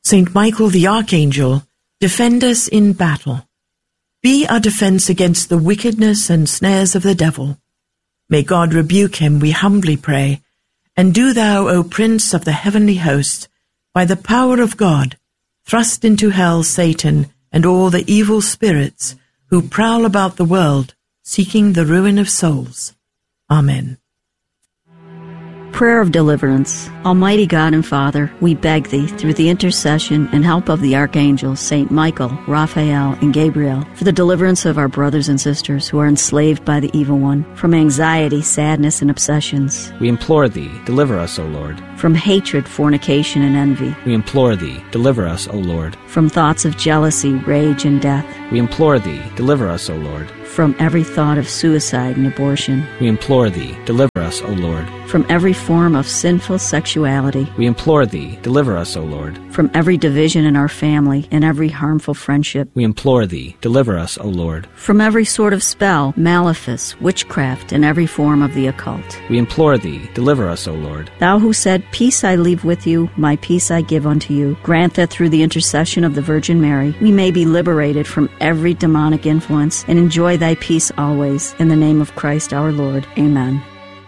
Saint Michael the Archangel, defend us in battle. Be our defense against the wickedness and snares of the devil. May God rebuke him, we humbly pray. And do thou, O Prince of the heavenly host, by the power of God, thrust into hell Satan and all the evil spirits who prowl about the world, seeking the ruin of souls. Amen. Prayer of Deliverance. Almighty God and Father, we beg Thee, through the intercession and help of the archangels, Saint Michael, Raphael, and Gabriel, for the deliverance of our brothers and sisters who are enslaved by the evil one, from anxiety, sadness, and obsessions. We implore Thee, deliver us, O Lord. From hatred, fornication, and envy. We implore Thee, deliver us, O Lord. From thoughts of jealousy, rage, and death. We implore Thee, deliver us, O Lord. From every thought of suicide and abortion. We implore Thee, deliver us, O Lord. From every form of sinful sexuality. We implore Thee, deliver us, O Lord. From every division in our family and every harmful friendship. We implore Thee, deliver us, O Lord. From every sort of spell, malefice, witchcraft, and every form of the occult. We implore Thee, deliver us, O Lord. Thou who said, Peace I leave with you, my peace I give unto you, grant that through the intercession of the Virgin Mary, we may be liberated from every demonic influence and enjoy Thy peace always. In the name of Christ our Lord. Amen.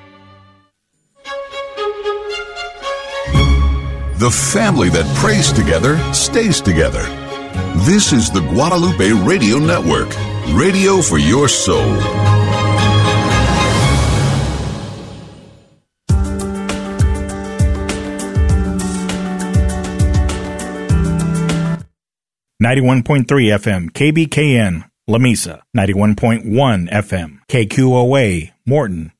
The family that prays together stays together. This is the Guadalupe Radio Network, radio for your soul. .3 FM, KBKN, La Mesa. 91.1 FM, KQOA, Morton.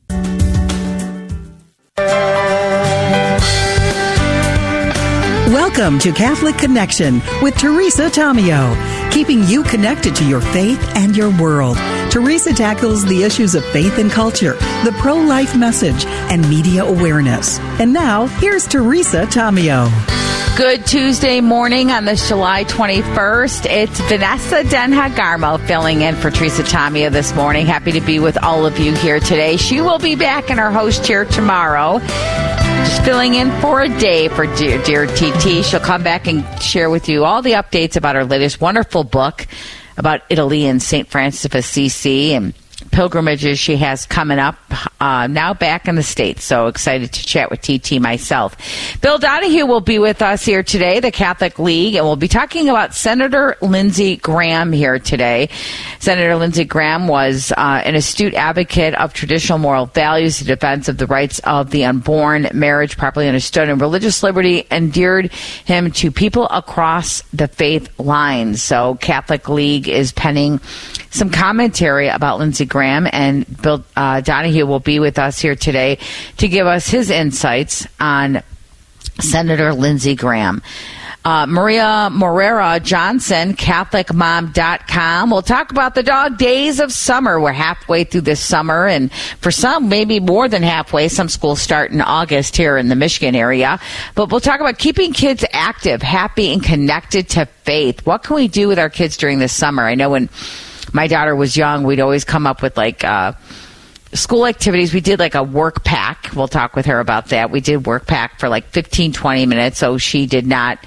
Welcome to Catholic Connection with Teresa Tomeo, keeping you connected to your faith and your world. Teresa tackles the issues of faith and culture, the pro-life message, and media awareness. And now, here's Teresa Tomeo. Good Tuesday morning on this July 21st. It's Vanessa Denha-Garmo filling in for Teresa Tomeo this morning. Happy to be with all of you here today. She will be back in our host chair tomorrow. Just filling in for a day for dear TT. She'll come back and share with you all the updates about her latest wonderful book about Italy and St. Francis of Assisi and pilgrimages she has coming up, now back in the States. So excited to chat with TT myself. Bill Donahue will be with us here today, the Catholic League, and we'll be talking about Senator Lindsey Graham here today. Senator Lindsey Graham was an astute advocate of traditional moral values, the defense of the rights of the unborn, marriage properly understood, and religious liberty endeared him to people across the faith lines. So Catholic League is penning some commentary about Lindsey Graham, and Bill Donahue will be with us here today to give us his insights on Senator Lindsey Graham. Maria Morera Johnson, CatholicMom.com. We'll talk about the dog days of summer. We're halfway through this summer, and for some, maybe more than halfway. Some schools start in August here in the Michigan area. But we'll talk about keeping kids active, happy, and connected to faith. What can we do with our kids during this summer? I know when my daughter was young, we'd always come up with school activities. We did a work pack. We'll talk with her about that. We did work pack for 15, 20 minutes. So she did not,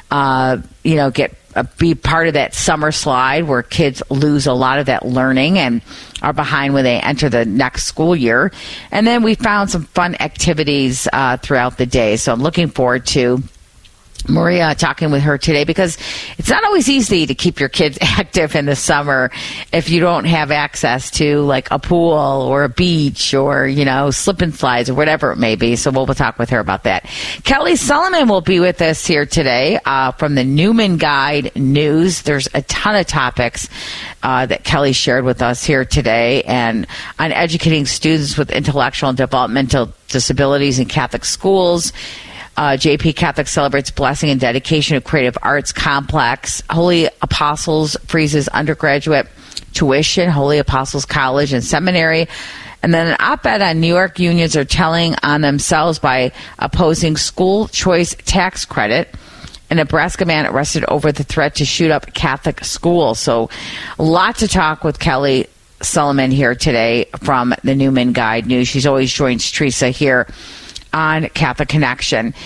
be part of that summer slide where kids lose a lot of that learning and are behind when they enter the next school year. And then we found some fun activities throughout the day. So I'm looking forward to Maria talking with her today, because it's not always easy to keep your kids active in the summer if you don't have access to a pool or a beach or, slip and slides or whatever it may be. So we'll talk with her about that. Kelly Solomon will be with us here today from the Newman Guide News. There's a ton of topics that Kelly shared with us here today, and on educating students with intellectual and developmental disabilities in Catholic schools. JP Catholic celebrates blessing and dedication of Creative Arts Complex. Holy Apostles freezes undergraduate tuition, Holy Apostles College and Seminary. And then an op-ed on New York unions are telling on themselves by opposing school choice tax credit. A Nebraska man arrested over the threat to shoot up Catholic schools. So a lot to talk with Kelly Solomon here today from the Newman Guide News. She's always joins Teresa here on Catholic Connection.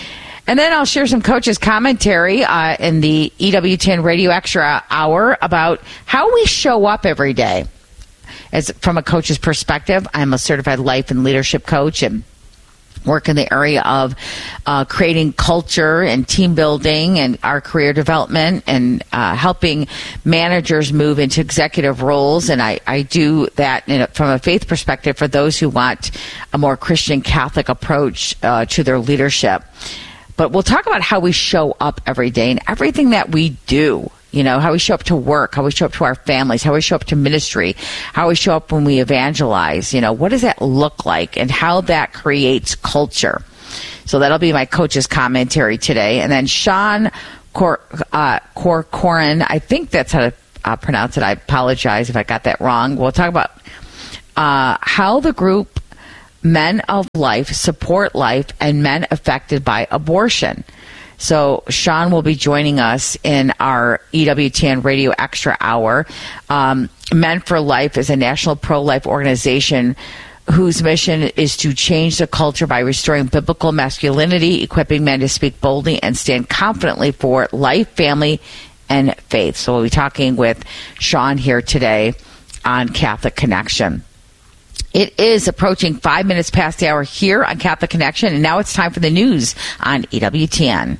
And then I'll share some coaches' commentary in the EWTN Radio Extra Hour about how we show up every day. As from a coach's perspective, I'm a certified life and leadership coach and work in the area of creating culture and team building and our career development and helping managers move into executive roles. And I do that from a faith perspective for those who want a more Christian Catholic approach to their leadership. But we'll talk about how we show up every day and everything that we do. You know, how we show up to work, how we show up to our families, how we show up to ministry, how we show up when we evangelize. You know, what does that look like and how that creates culture? So that'll be my coach's commentary today. And then Sean Corcoran, I think that's how to pronounce it. I apologize if I got that wrong. We'll talk about how the group Men of Life support life and men affected by abortion. So Sean will be joining us in our EWTN Radio Extra Hour. Men for Life is a national pro-life organization whose mission is to change the culture by restoring biblical masculinity, equipping men to speak boldly and stand confidently for life, family, and faith. So we'll be talking with Sean here today on Catholic Connection. It is approaching 5 minutes past the hour here on Catholic Connection, and now it's time for the news on EWTN.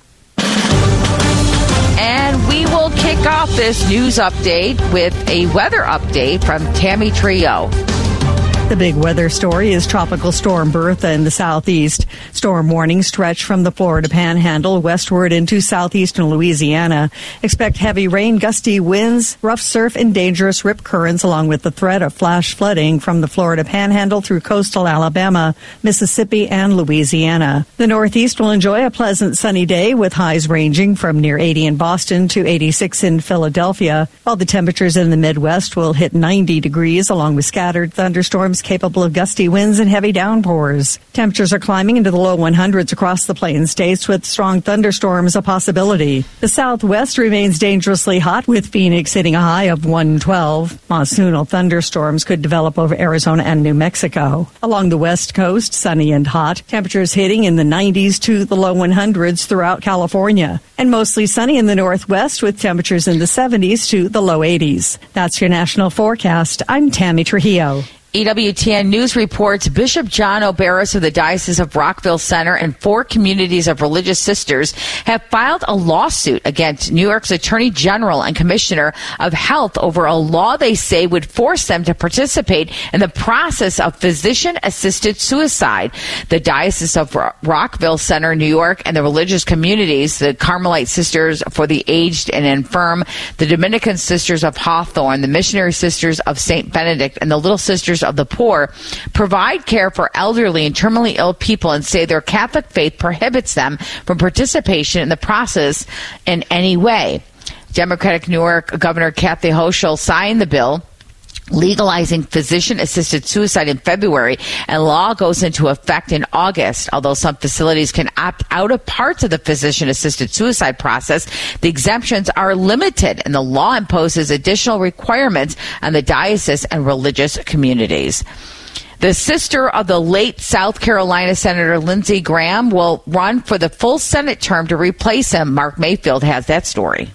And we will kick off this news update with a weather update from Tammy Trio. The big weather story is Tropical Storm Bertha in the southeast. Storm warnings stretch from the Florida Panhandle westward into southeastern Louisiana. Expect heavy rain, gusty winds, rough surf, and dangerous rip currents, along with the threat of flash flooding from the Florida Panhandle through coastal Alabama, Mississippi, and Louisiana. The northeast will enjoy a pleasant sunny day with highs ranging from near 80 in Boston to 86 in Philadelphia, while the temperatures in the Midwest will hit 90 degrees along with scattered thunderstorms capable of gusty winds and heavy downpours. Temperatures are climbing into the low 100s across the Plains states with strong thunderstorms a possibility. The southwest remains dangerously hot with Phoenix hitting a high of 112. Monsoonal thunderstorms could develop over Arizona and New Mexico. Along the west coast, sunny and hot. Temperatures hitting in the 90s to the low 100s throughout California. And mostly sunny in the northwest with temperatures in the 70s to the low 80s. That's your national forecast. I'm Tammy Trujillo. EWTN News reports Bishop John Oberis of the Diocese of Rockville Center and 4 communities of religious sisters have filed a lawsuit against New York's Attorney General and Commissioner of Health over a law they say would force them to participate in the process of physician-assisted suicide. The Diocese of Rockville Center, New York, and the religious communities, the Carmelite Sisters for the Aged and Infirm, the Dominican Sisters of Hawthorne, the Missionary Sisters of St. Benedict, and the Little Sisters of the Poor, provide care for elderly and terminally ill people and say their Catholic faith prohibits them from participation in the process in any way. Democratic New York Governor Kathy Hochul signed the bill legalizing physician-assisted suicide in February, and law goes into effect in August. Although some facilities can opt out of parts of the physician-assisted suicide process, the exemptions are limited, and the law imposes additional requirements on the diocese and religious communities. The sister of the late South Carolina Senator Lindsey Graham will run for the full Senate term to replace him. Mark Mayfield has that story.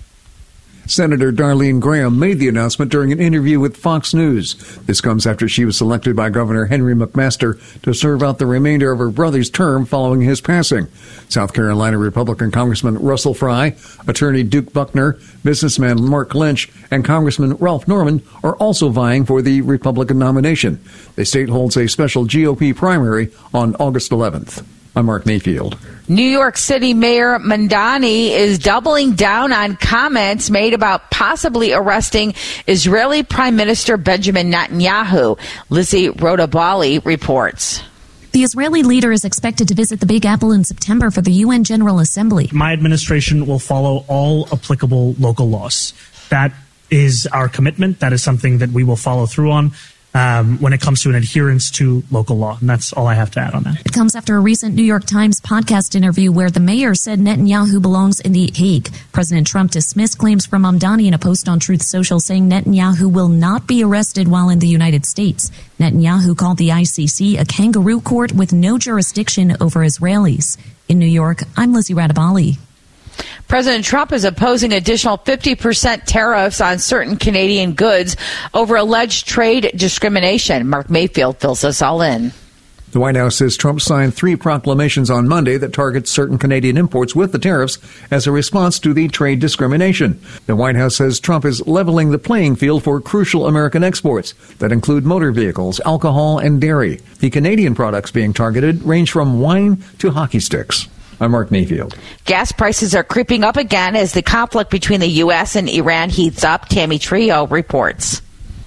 Senator Darlene Graham made the announcement during an interview with Fox News. This comes after she was selected by Governor Henry McMaster to serve out the remainder of her brother's term following his passing. South Carolina Republican Congressman Russell Fry, Attorney Duke Buckner, businessman Mark Lynch, and Congressman Ralph Norman are also vying for the Republican nomination. The state holds a special GOP primary on August 11th. I'm Mark Mayfield. New York City Mayor Mamdani is doubling down on comments made about possibly arresting Israeli Prime Minister Benjamin Netanyahu. Lizzie Rodabali reports. The Israeli leader is expected to visit the Big Apple in September for the UN General Assembly. My administration will follow all applicable local laws. That is our commitment. That is something that we will follow through on. when it comes to an adherence to local law. And that's all I have to add on that. It comes after a recent New York Times podcast interview where the mayor said Netanyahu belongs in The Hague. President Trump dismissed claims from Mamdani in a post on Truth Social saying Netanyahu will not be arrested while in the United States. Netanyahu called the ICC a kangaroo court with no jurisdiction over Israelis. In New York, I'm Lizzie Radabali. President Trump is opposing additional 50% tariffs on certain Canadian goods over alleged trade discrimination. Mark Mayfield fills us all in. The White House says Trump signed 3 proclamations on Monday that target certain Canadian imports with the tariffs as a response to the trade discrimination. The White House says Trump is leveling the playing field for crucial American exports that include motor vehicles, alcohol, and dairy. The Canadian products being targeted range from wine to hockey sticks. I'm Mark Mayfield. Gas prices are creeping up again as the conflict between the U.S. and Iran heats up. Tammy Trio reports.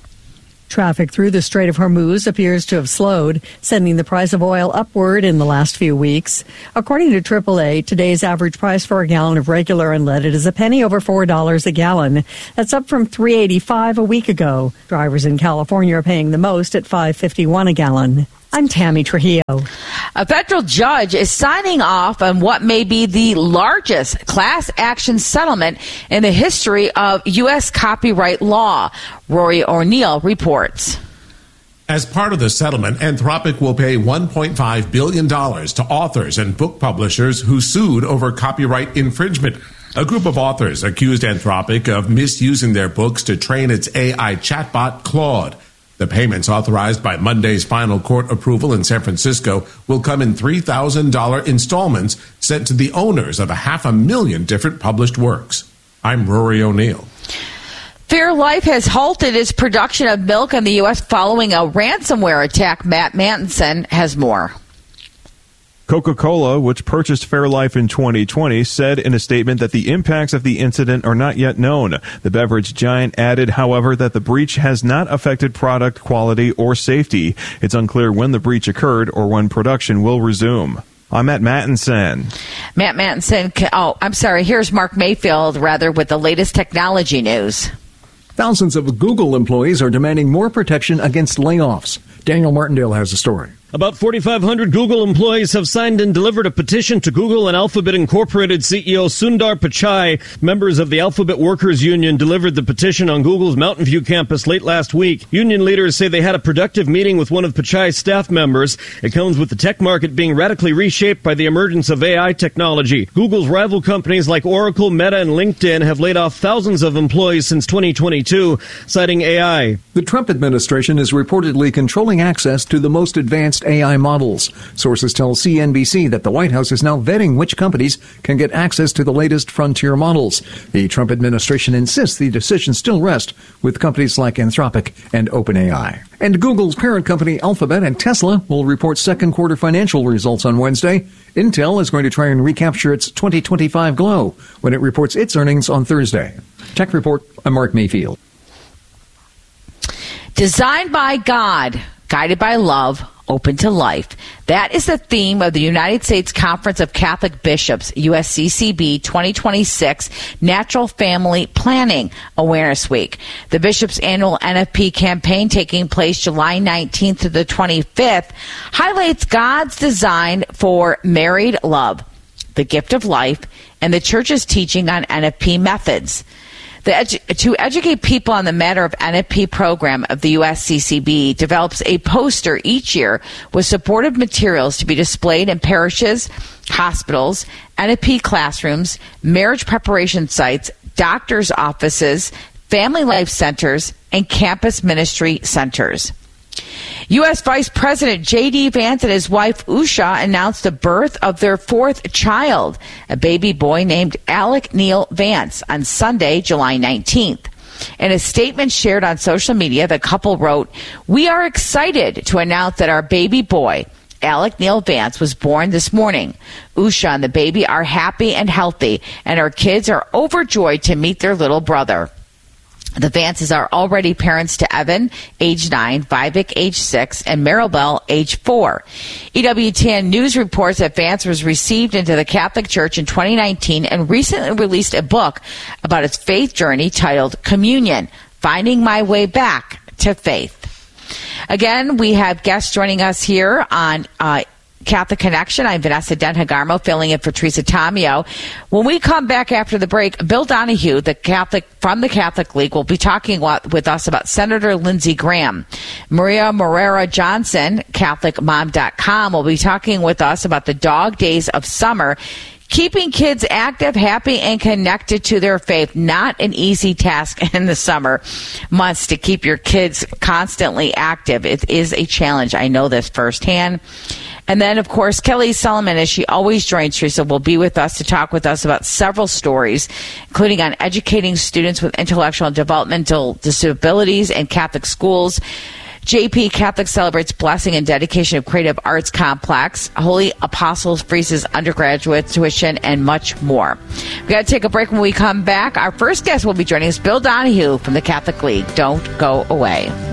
Traffic through the Strait of Hormuz appears to have slowed, sending the price of oil upward in the last few weeks. According to AAA, today's average price for a gallon of regular unleaded is a penny over $4 a gallon. That's up from $3.85 a week ago. Drivers in California are paying the most at $5.51 a gallon. I'm Tammy Trujillo. A federal judge is signing off on what may be the largest class action settlement in the history of U.S. copyright law. Rory O'Neill reports. As part of the settlement, Anthropic will pay $1.5 billion to authors and book publishers who sued over copyright infringement. A group of authors accused Anthropic of misusing their books to train its AI chatbot, Claude. The payments authorized by Monday's final court approval in San Francisco will come in $3,000 installments sent to the owners of 500,000 different published works. I'm Rory O'Neill. Fairlife has halted its production of milk in the U.S. following a ransomware attack. Matt Manson has more. Coca-Cola, which purchased Fairlife in 2020, said in a statement that the impacts of the incident are not yet known. The beverage giant added, however, that the breach has not affected product quality or safety. It's unclear when the breach occurred or when production will resume. I'm Matt Mattinson. Matt Mattinson. Here's Mark Mayfield, with the latest technology news. Thousands of Google employees are demanding more protection against layoffs. Daniel Martindale has a story. About 4,500 Google employees have signed and delivered a petition to Google and Alphabet Incorporated CEO Sundar Pichai. Members of the Alphabet Workers Union delivered the petition on Google's Mountain View campus late last week. Union leaders say they had a productive meeting with one of Pichai's staff members. It comes with the tech market being radically reshaped by the emergence of AI technology. Google's rival companies like Oracle, Meta, and LinkedIn have laid off thousands of employees since 2022, citing AI. The Trump administration is reportedly controlling access to the most advanced AI models. Sources tell CNBC that the White House is now vetting which companies can get access to the latest frontier models. The Trump administration insists the decision still rests with companies like Anthropic and OpenAI. And Google's parent company Alphabet and Tesla will report second quarter financial results on Wednesday. Intel is going to try and recapture its 2025 glow when it reports its earnings on Thursday. Tech Report, I'm Mark Mayfield. Designed by God, guided by love, open to life. That is the theme of the United States Conference of Catholic Bishops, USCCB 2026 Natural Family Planning Awareness Week. The Bishops' annual NFP campaign, taking place July 19th to the 25th, highlights God's design for married love, the gift of life, and the Church's teaching on NFP methods. To educate people on the matter of NFP program of the USCCB develops a poster each year with supportive materials to be displayed in parishes, hospitals, NFP classrooms, marriage preparation sites, doctors' offices, family life centers, and campus ministry centers. U.S. Vice President J.D. Vance and his wife Usha announced the birth of their fourth child, a baby boy named Alec Neil Vance, on Sunday, July 19th. In a statement shared on social media, the couple wrote, "We are excited to announce that our baby boy, Alec Neil Vance, was born this morning. Usha and the baby are happy and healthy, and our kids are overjoyed to meet their little brother." The Vances are already parents to Evan, age 9, Vivek, age 6, and Maribel, age 4. EWTN News reports that Vance was received into the Catholic Church in 2019 and recently released a book about his faith journey titled Communion, Finding My Way Back to Faith. Again, we have guests joining us here on Catholic Connection. I'm Vanessa Denha-Garmo, filling in for Teresa Tomeo. When we come back after the break, Bill Donahue, from the Catholic League, will be talking with us about Senator Lindsey Graham. Maria Morera Johnson, CatholicMom.com, will be talking with us about the dog days of summer. Keeping kids active, happy, and connected to their faith, not an easy task in the summer months to keep your kids constantly active. It is a challenge. I know this firsthand. And then, of course, Kelly Solomon, as she always joins Teresa, will be with us to talk with us about several stories, including on educating students with intellectual and developmental disabilities in Catholic schools. JP Catholic celebrates blessing and dedication of Creative Arts Complex. Holy Apostles freezes undergraduate tuition, and much more. We've got to take a break. When we come back, our first guest will be joining us, Bill Donahue from the Catholic League. Don't go away.